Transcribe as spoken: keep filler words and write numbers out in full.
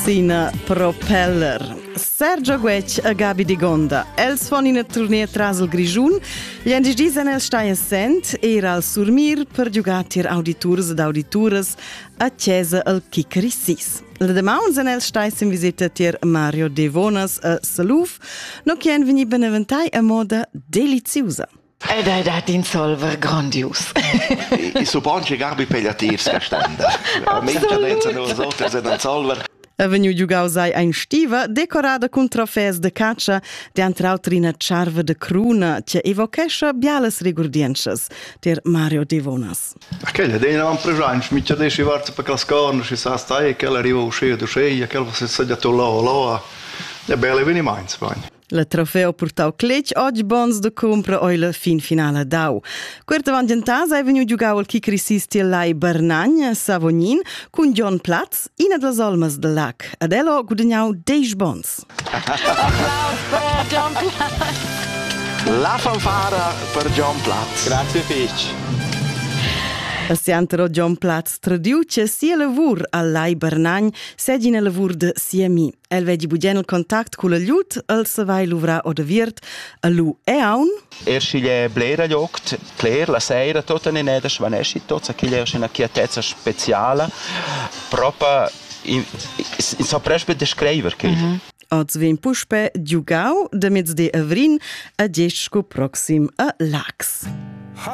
Sina Propeller. Sergio Guec e Gabi Di Gonda. Els fan in turnier tras il Grigiun. Gli andis disen els stai assent era al Surmir per giugar tir auditurs ed auditures a Chiesa al Chicarissis. La demauns en els stai sin visita tir Mario Devonas a Saluf, no chien veni beneventai a moda deliziosa. Ed è dat in solver grandius. I supponge Gabi Pegliatirs che standa. Mentre denza nos oters ed in solver. A veniu giugausai ein stiva decorada con trofees de caccia de antrautrina charva de cruna che evocescha bialas rigurdienches der Mario Devonas. Aquella dena van presents, mitja deci varza per cascarno, si sa stai, che arriva uscire du sceia, che si sedia tu là, là. E belle veniments, bagni. La trofeo portau clec oggi bons de compra oi la fin finale dau. Querta van gentas è veniu giugau al Chicarissis til lai Bernagna, Savognin, con John Platz, ina de las olmas del lac. Ad elo guadagnau deix bons. Applaus per John Platz. La fanfara per John Platz. Grazie Fitch. A siantero John Platz tradiu che sia lavur al lai Bernagn segina lavur de sia mi. El vegi bugen il contact cu la gliut, el se vai luvra o de virt, a lu e aun. Erst il blera gioct, Claire, la sera, tutta in eda svanesci, tutta che è una chiatezza speciale, proprio in, in so prespe de scriver che. Mm-hmm. Oz vin puspe giugau, demits de avrin, a gesco proxim a lax.